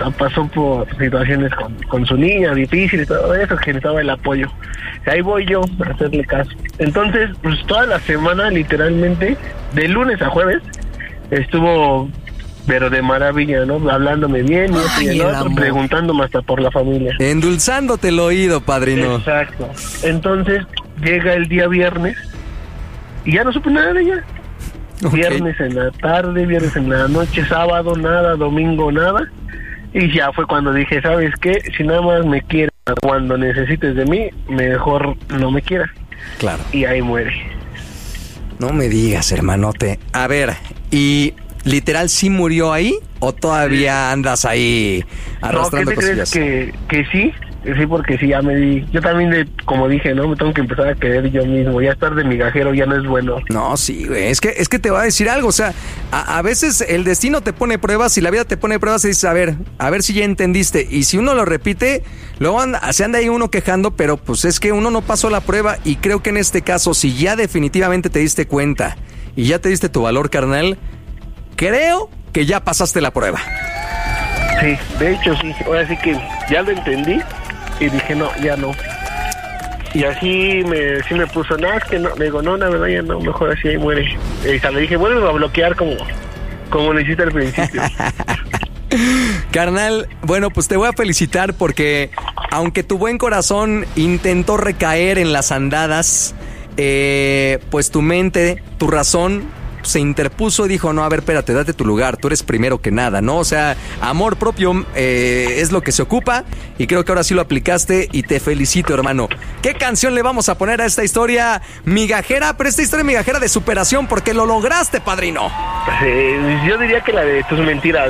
pasó por situaciones con su niña difícil y todo eso, que necesitaba el apoyo. Y ahí voy yo a hacerle caso. Entonces, pues toda la semana, literalmente, de lunes a jueves, estuvo, pero de maravilla, ¿no? Hablándome bien, y el otro, preguntándome hasta por la familia. Endulzándote el oído, padrino. Exacto. Entonces, llega el día viernes, y ya no supe nada de ella. Okay. Viernes en la tarde, viernes en la noche, sábado nada, domingo nada. Y ya fue cuando dije, ¿sabes qué? Si nada más me quieres cuando necesites de mí, mejor no me quieras. Claro. Y ahí muere. No me digas, hermanote. A ver, ¿y literal sí murió ahí o todavía andas ahí arrastrando cosillas? ¿Qué te crees que sí? Sí, porque sí, ya me di. Yo también, como dije, ¿no? Me tengo que empezar a querer yo mismo. Ya estar de migajero ya no es bueno. No, sí, güey. Es que te voy a decir algo. O sea, a veces el destino te pone pruebas y la vida te pone pruebas y dices, a ver si ya entendiste. Y si uno lo repite, luego se anda ahí uno quejando, pero pues es que uno no pasó la prueba. Y creo que en este caso, si ya definitivamente te diste cuenta y ya te diste tu valor, carnal, creo que ya pasaste la prueba. Sí, de hecho sí. Ahora sí que ya lo entendí. Y dije, no, ya no. Y así me puso, no, es que no. Le digo, no, la verdad ya no, mejor así ahí muere. Y le dije, vuelve a bloquear como lo hiciste al principio. Carnal, bueno, pues te voy a felicitar porque aunque tu buen corazón intentó recaer en las andadas, pues tu mente, tu razón se interpuso y dijo, no, a ver, espérate, date tu lugar, tú eres primero que nada, ¿no? O sea, amor propio es lo que se ocupa y creo que ahora sí lo aplicaste y te felicito, hermano. ¿Qué canción le vamos a poner a esta historia migajera? Pero esta historia migajera de superación porque lo lograste, padrino. Sí, yo diría que la de tus mentiras,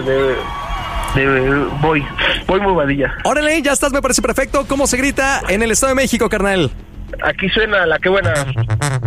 voy movadilla. Órale, ya estás, me parece perfecto. ¿Cómo se grita en el Estado de México, carnal? Aquí suena la que buena.